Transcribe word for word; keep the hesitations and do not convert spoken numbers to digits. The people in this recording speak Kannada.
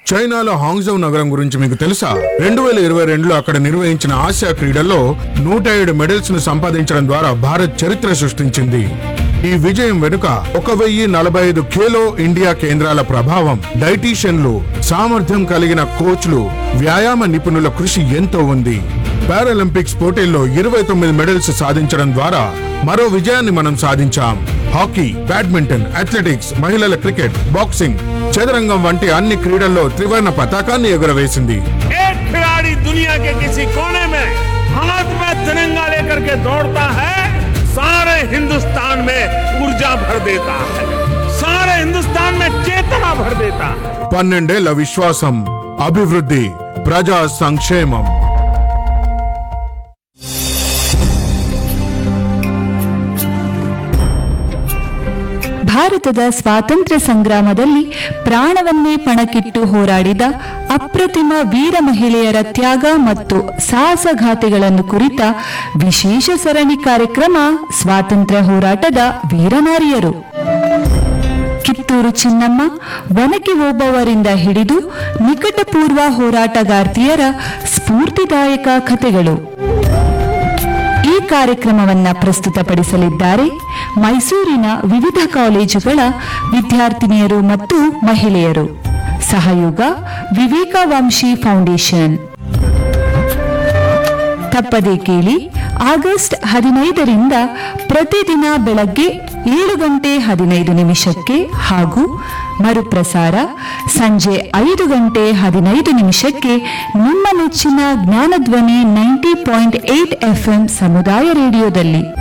చైనాలో హాంగ్జౌ నగరం గురించి మీకు తెలుసా? రెండు వేల ఇరవై రెండులో అక్కడ నిర్వహించిన ఆసియా క్రీడల్లో నూట ఏడు మెడల్స్ ను సంపాదించడం ద్వారా భారత్ చరిత్ర సృష్టించింది. ఈ విజయం వెనుక ఒక వెయ్యి నలభై ఐదు ఖేలో ఇండియా కేంద్రాల ప్రభావం, డైటీషియన్లు, సామర్థ్యం కలిగిన కోచ్లు, వ్యాయామ నిపుణుల కృషి ఎంతో ఉంది. పారాలింపిక్స్ పోటీల్లో ఇరవై తొమ్మిది మెడల్స్ సాధించడం ద్వారా మరో విజయాన్ని మనం సాధించాం. హాకీ, బ్యాడ్మింటన్, అథ్లెటిక్స్, మహిళల క్రికెట్, బాక్సింగ్, చదరంగం వంటి అన్ని క్రీడల్లో త్రివర్ణ పతాకాన్ని ఎగురవేసింది. एक खिलाड़ी दुनिया के किसी कोने में हाथ में तिरंगा लेकर के दौड़ता है, सारे हिंदुस्तान में ऊर्जा भर देता है, सारे हिंदुस्तान में चेतना भर देता है. పన్నెండేళ్ల విశ్వాసం, అభివృద్ధి, ప్రజా సంక్షేమం. ಭಾರತದ ಸ್ವಾತಂತ್ರ್ಯ ಸಂಗ್ರಾಮದಲ್ಲಿ ಪ್ರಾಣವನ್ನೇ ಪಣಕ್ಕಿಟ್ಟು ಹೋರಾಡಿದ ಅಪ್ರತಿಮ ವೀರ ಮಹಿಳೆಯರ ತ್ಯಾಗ ಮತ್ತು ಸಾಹಸಗಾಥೆಗಳನ್ನು ಕುರಿತ ವಿಶೇಷ ಸರಣಿ ಕಾರ್ಯಕ್ರಮ ಸ್ವಾತಂತ್ರ್ಯ ಹೋರಾಟದ ವೀರನಾರಿಯರು. ಕಿತ್ತೂರು ಚಿನ್ನಮ್ಮ, ಒನಕೆ ಓಬವ್ವರಿಂದ ಹಿಡಿದು ನಿಕಟಪೂರ್ವ ಹೋರಾಟಗಾರ್ತಿಯರ ಸ್ಫೂರ್ತಿದಾಯಕ ಕಥೆಗಳು. ಈ ಕಾರ್ಯಕ್ರಮವನ್ನ ಪ್ರಸ್ತುತಪಡಿಸಲಿದ್ದಾರೆ ಮೈಸೂರಿನ ವಿವಿಧ ಕಾಲೇಜುಗಳ ವಿದ್ಯಾರ್ಥಿನಿಯರು ಮತ್ತು ಮಹಿಳೆಯರು. ಸಹಯೋಗ ವಿವೇಕವಂಶಿ ಫೌಂಡೇಶನ್. ತಪ್ಪದೇ ಕೇಳಿ. ಆಗಸ್ಟ್ ಹದಿನೈದರಿಂದ ಪ್ರತಿದಿನ ಬೆಳಗ್ಗೆ ಏಳು ಗಂಟೆ ಹದಿನೈದು ನಿಮಿಷಕ್ಕೆ ಹಾಗೂ ಮರುಪ್ರಸಾರ ಸಂಜೆ ಐದು ಗಂಟೆ ಹದಿನೈದು ನಿಮಿಷಕ್ಕೆ ನಿಮ್ಮ ನೆಚ್ಚಿನ Jnanadhwani ninety point eight FM ಸಮುದಾಯ ರೇಡಿಯೋದಲ್ಲಿ.